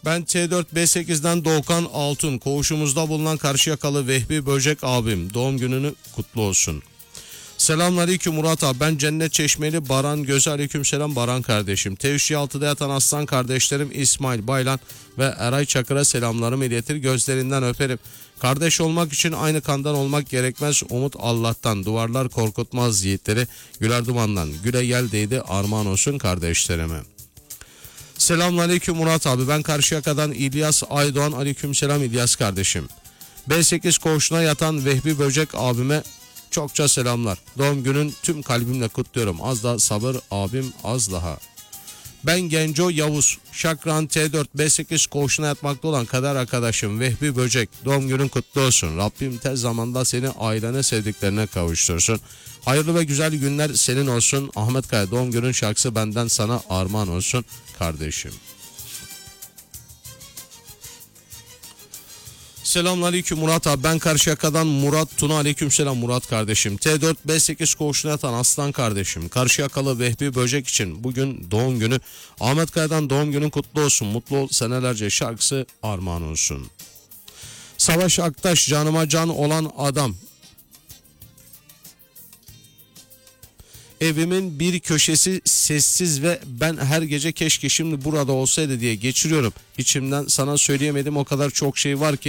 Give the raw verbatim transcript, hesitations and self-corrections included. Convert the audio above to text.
Ben T dört B sekizden Doğukan Altun, koğuşumuzda bulunan Karşıyakalı Vehbi Böcek abim, doğum gününü kutlu olsun. Selamünaleyküm Murat abi, ben Cennet Çeşmeli Baran Göze. Aleykümselam Baran kardeşim. T üç altıda yatan aslan kardeşlerim İsmail Baylan ve Eray Çakır'a selamlarımı iletir, gözlerinden öperim. Kardeş olmak için aynı kandan olmak gerekmez, umut Allah'tan, duvarlar korkutmaz yiğitleri. Güler Duman'dan güle gel değdi, armağan olsun kardeşlerime. Selamünaleyküm Murat abi, ben Karşıyaka'dan İlyas Aydoğan. Aleykümselam İlyas kardeşim. B sekiz koğuşuna yatan Vehbi Böcek abime çokça selamlar. Doğum günün tüm kalbimle kutluyorum. Az daha sabır abim, az daha. Ben Genco Yavuz, Şakran T dört B sekiz koğuşuna yatmakta olan kader arkadaşım Vehbi Böcek, doğum günün kutlu olsun. Rabbim tez zamanda seni ailene, sevdiklerine kavuştursun. Hayırlı ve güzel günler senin olsun. Ahmet Kaya, doğum günün şarkısı benden sana armağan olsun kardeşim. Selamünaleyküm Murat abi, ben Karşıyaka'dan Murat Tuna. Aleykümselam Murat kardeşim. T dört B sekiz koğuşuna yatan aslan kardeşim, Karşıyakalı Vehbi Böcek için bugün doğum günü. Ahmet Kaya'dan doğum günün kutlu olsun, mutlu ol senelerce şarkısı armağan olsun. Savaş Aktaş, canıma can olan adam. Evimin bir köşesi sessiz ve ben her gece keşke şimdi burada olsaydı diye geçiriyorum. İçimden sana söyleyemedim o kadar çok şey var ki.